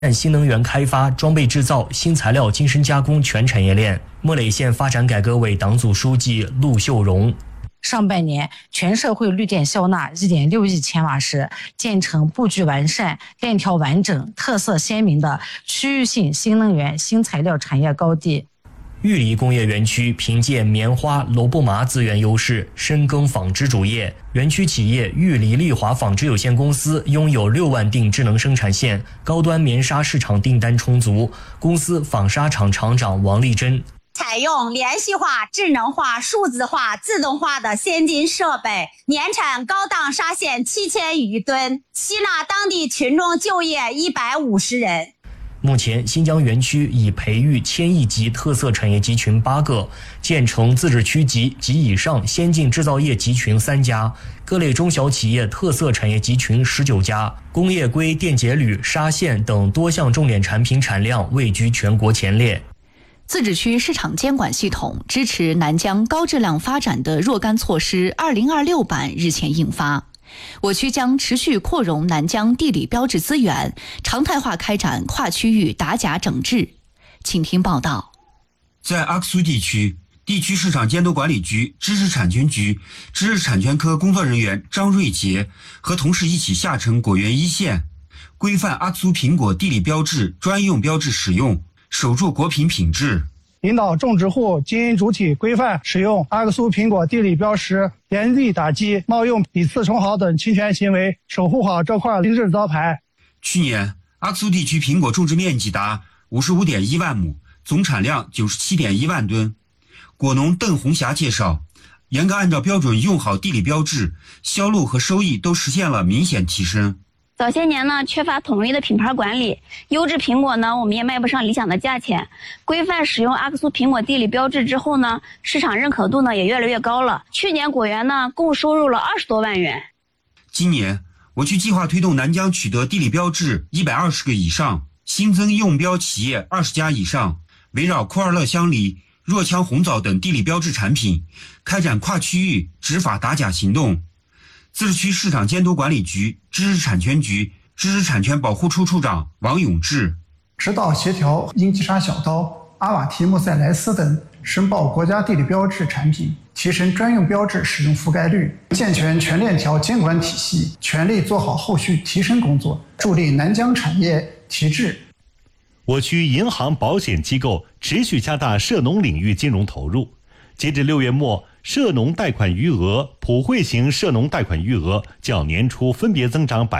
新能源开发、装备制造、新材料精深加工全产业链。莫磊县发展改革委党组书记陆秀荣。 上半年，全社会绿电销纳1.6亿千瓦时，建成布局完善、链条完整、特色鲜明的区域性新能源新材料产业高地。 玉梨工业园区凭借棉花、萝卜麻资源优势，深耕纺织主业。园区企业玉梨丽华纺织有限公司拥有6万定智能生产线，高端棉纱市场订单充足。公司纺纱厂厂长王丽珍。 采用联系化、智能化、数字化、自动化的先进设备，年产高档纱线7000余吨，吸纳当地群众就业150人。 目前，新疆园区已培育1000亿级特色产业集群8个，建成自治区级及以上先进制造业集群3家，各类中小企业特色产业集群19家，工业硅、电解铝、纱线等多项重点产品产量位居全国前列。 自治区市场监管系统支持南疆高质量发展的若干措施2026版日前印发。我区将持续扩容南疆地理标志资源，常态化开展跨区域打假整治。请听报道。 在阿克苏地区，地区市场监督管理局知识产权局知识产权科工作人员张瑞杰和同事一起下沉果园1线，规范阿克苏苹果地理标志专用标志使用，守住果品品质。 引导种植户、经营主体规范使用阿克苏苹果地理标识，严厉打击冒用、以次充好等侵权行为，守护好这块标志招牌。 去年，阿克苏地区苹果种植面积达55.1万亩，总产量97.1万吨。果农邓红霞介绍，严格按照标准用好地理标志，销路和收益都实现了明显提升。 早些年呢，缺乏统一的品牌管理，优质苹果呢，我们也卖不上理想的价钱。规范使用阿克苏苹果地理标志之后呢，市场认可度呢也越来越高了。去年果园呢，共收入了20多万元。 今年，我区计划推动南疆取得地理标志120个以上，新增用标企业20家以上，围绕库尔勒香梨、若羌红枣等地理标志产品，开展跨区域执法打假行动。自治区市场监督管理局知识产权局知识产权保护处处长王永志， 指导协调英吉沙小刀、阿瓦提莫塞莱斯等申报国家地理标志产品，提升专用标志使用覆盖率，健全全链条监管体系，全力做好后续提升工作，助力南疆产业提质。 我区银行保险机构持续加大涉农领域金融投入，截至6月末，涉农贷款余额、普惠型涉农贷款余额较年初分别增长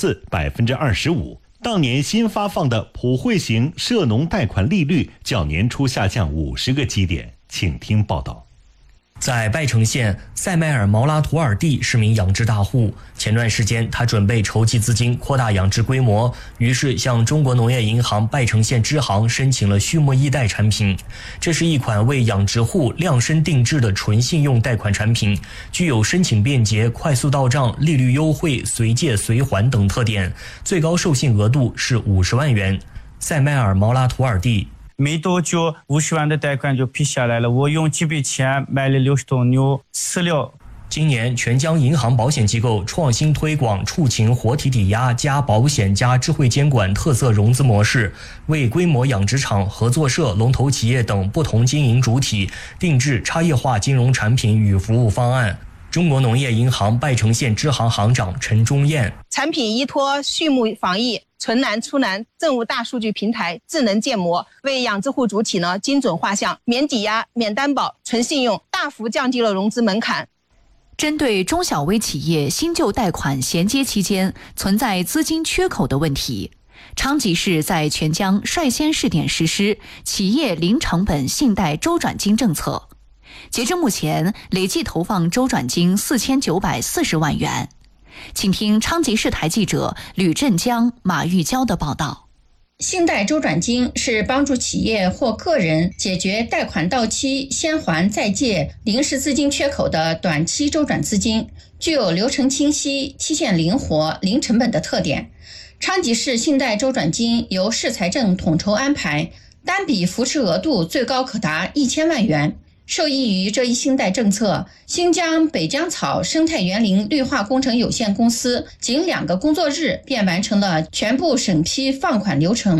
4%、25%。当年新发放的普惠型涉农贷款利率较年初下降50个基点。请听报道。 在拜城县，塞迈尔毛拉图尔蒂是名养殖大户。前段时间，他准备筹集资金扩大养殖规模，于是向中国农业银行拜城县支行申请了畜牧易贷产品。这是一款为养殖户量身定制的纯信用贷款产品，具有申请便捷、快速到账、利率优惠、随借随还等特点，最高授信额度是50万元。塞迈尔毛拉图尔蒂。 没多久50万的贷款就批下来了，我用几笔钱买了60头牛饲料。 今年全疆银行保险机构创新推广畜禽活体抵押加保险加智慧监管特色融资模式，为规模养殖场、合作社、龙头企业等不同经营主体定制差异化金融产品与服务方案。中国农业银行拜城县支行行长陈忠燕， 产品依托畜牧防疫、存栏出栏政务大数据平台智能建模，为养殖户主体精准画像，免抵押、免担保、纯信用，大幅降低了融资门槛。 针对中小微企业新旧贷款衔接期间存在资金缺口的问题，昌吉市在全疆率先试点实施企业零成本信贷周转金政策。截至目前，累计投放周转金4940万元。请听昌吉市台记者吕振江、马玉娇的报道。 信贷周转金是帮助企业或个人解决贷款到期先还再借临时资金缺口的短期周转资金，具有流程清晰、期限灵活、零成本的特点。昌吉市信贷周转金由市财政统筹安排，单笔扶持额度最高可达1000万元。 受益于这一新代政策，新疆北疆草生态园林绿化工程有限公司仅2个工作日便完成了全部审批放款流程。